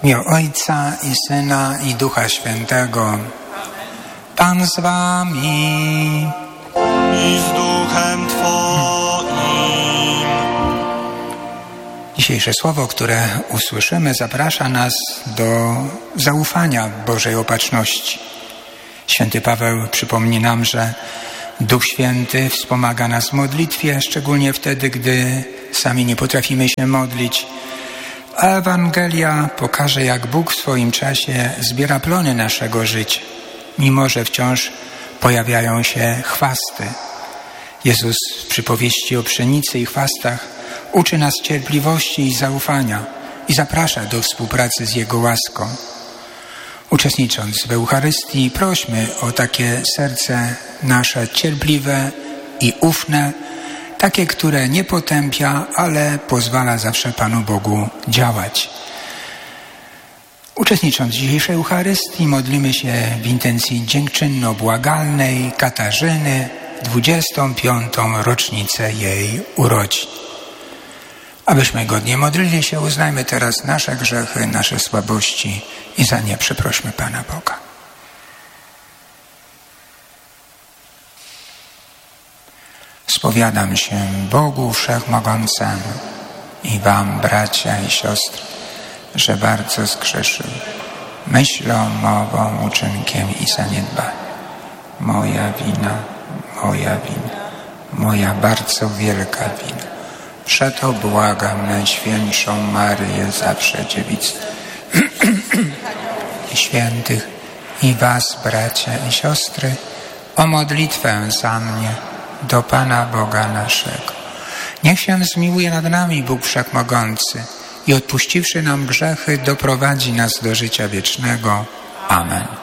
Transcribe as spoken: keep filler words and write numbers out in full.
W imię Ojca i Syna i Ducha Świętego. Pan z wami. I z duchem Twoim. Dzisiejsze słowo, które usłyszymy, zaprasza nas do zaufania Bożej Opatrzności. Święty Paweł przypomni nam, że Duch Święty wspomaga nas w modlitwie, szczególnie wtedy, gdy sami nie potrafimy się modlić. A Ewangelia pokaże, jak Bóg w swoim czasie zbiera plony naszego życia, mimo że wciąż pojawiają się chwasty. Jezus w przypowieści o pszenicy i chwastach uczy nas cierpliwości i zaufania i zaprasza do współpracy z Jego łaską. Uczestnicząc w Eucharystii, prośmy o takie serce nasze cierpliwe i ufne, takie, które nie potępia, ale pozwala zawsze Panu Bogu działać. Uczestnicząc w dzisiejszej Eucharystii, modlimy się w intencji dziękczynno-błagalnej Katarzyny, dwudziestą piątą rocznicę jej urodzin. Abyśmy godnie modlili się, uznajmy teraz nasze grzechy, nasze słabości i za nie przeprośmy Pana Boga. Spowiadam się Bogu Wszechmogącemu i wam, bracia i siostry, że bardzo zgrzeszyłem myślą, mową, uczynkiem i zaniedbaniem. Moja wina, moja wina, moja bardzo wielka wina. Przeto błagam Najświętszą Maryję, zawsze Dziewicę i świętych i was, bracia i siostry, o modlitwę za mnie do Pana Boga naszego. Niech się zmiłuje nad nami Bóg Wszechmogący i odpuściwszy nam grzechy, doprowadzi nas do życia wiecznego. Amen.